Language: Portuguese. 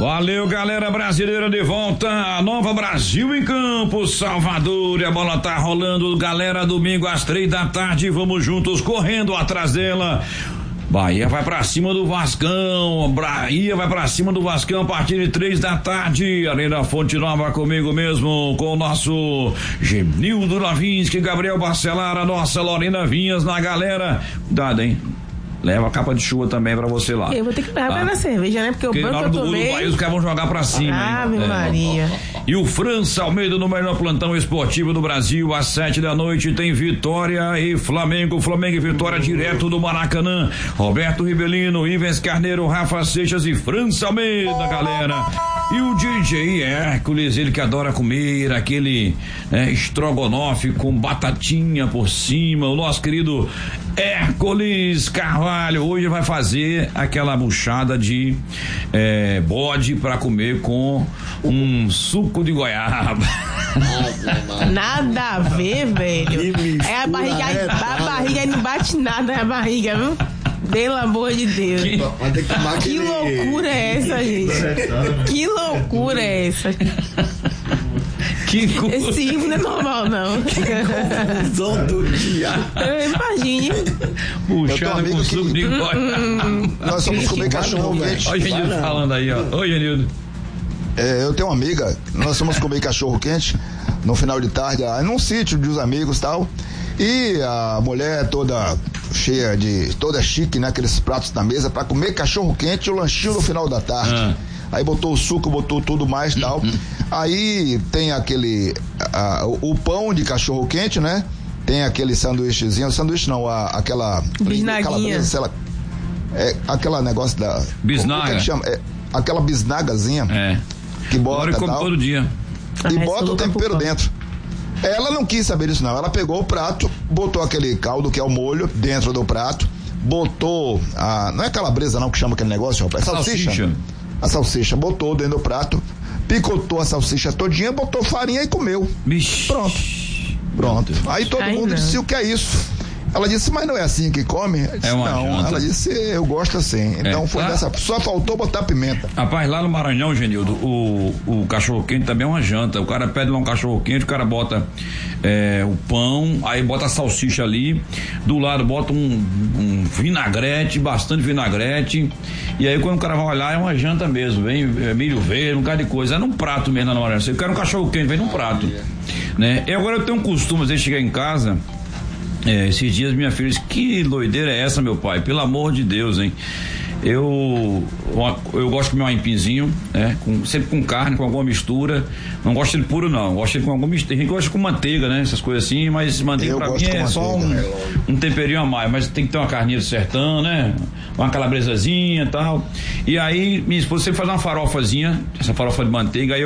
Valeu, galera brasileira de volta, a Nova Brasil em campo, Salvador, e a bola tá rolando, galera, domingo às 3h, vamos juntos correndo atrás dela. Bahia vai pra cima do Vascão, Bahia vai pra cima do Vascão a partir de 3h, Arena Fonte Nova comigo mesmo, com o nosso Genildo Lavinski, Gabriel Bacelar, a nossa Lorena Vinhas na galera. Cuidado, hein? Leva a capa de chuva também pra você lá. Eu vou ter que levar na cerveja, né? Porque o banco eu tomei. Bahia, os caras vão jogar pra cima. Ave Maria. E o França Almeida no melhor plantão esportivo do Brasil, às 7h tem Vitória e Flamengo. Flamengo e Vitória direto do Maracanã. Roberto Rivelino, Ivens Carneiro, Rafa Seixas e França Almeida, galera. E o DJ Hércules, ele que adora comer aquele estrogonofe com batatinha por cima. O nosso querido Hércules Carvalho hoje vai fazer aquela buchada de bode pra comer com um suco de goiaba. Nada a ver, velho. A barriga aí não bate nada na barriga, viu? Pelo amor de Deus. Que loucura é essa, gente? Que loucura é essa? Esse hino não é normal, não. Que confusão do dia. Imagine. Puxado com suco de goiaba. Nós somos comer cachorro quente. Olha o Genildo falando aí, ó. Oi, Genildo. Eu tenho uma amiga, nós fomos comer cachorro quente no final de tarde, num sítio dos amigos e tal. E a mulher toda cheia toda chique, né? Aqueles pratos na mesa pra comer cachorro quente e o lanchinho no final da tarde. Aí botou o suco, botou tudo mais e tal. Aí tem aquele, o pão de cachorro quente, né? Tem aquele sanduíchezinho, aquela bisnaguinha. Aquela negócio da... Bisnaga. Como é que chama? Aquela bisnagazinha. Que bota come todo dia. E bota o tempero dentro. Ela não quis saber disso não, ela pegou o prato, botou aquele caldo que é o molho dentro do prato, botou não é calabresa não que chama aquele negócio, é salsicha. A salsicha, botou dentro do prato, picotou a salsicha todinha, botou farinha e comeu. Pronto. Aí todo mundo disse, o que é isso? Ela disse, mas não é assim que come? Disse, não, ela disse, eu gosto assim. Então foi dessa, só faltou botar pimenta. Rapaz, lá no Maranhão, Genildo, o cachorro quente também é uma janta. O cara pede lá um cachorro quente, o cara bota o pão, aí bota a salsicha ali, do lado bota um vinagrete, bastante vinagrete, e aí quando o cara vai olhar é uma janta mesmo, vem milho verde, um bocado de coisa, é num prato mesmo lá no Maranhão. Você quer um cachorro quente, vem num prato, né? E agora eu tenho um costume, às vezes chegar em casa, esses dias minha filha disse, que doideira é essa, meu pai? Pelo amor de Deus, hein? Eu gosto de comer um aipinzinho, sempre com carne, com alguma mistura. Não gosto dele puro, não. Gosto dele com alguma mistura. A gente gosta com manteiga, né? Essas coisas assim, mas manteiga pra mim é só um temperinho a mais. Mas tem que ter uma carninha do sertão, né? Uma calabresazinha e tal. E aí, minha esposa sempre faz uma farofazinha, essa farofa de manteiga. Aí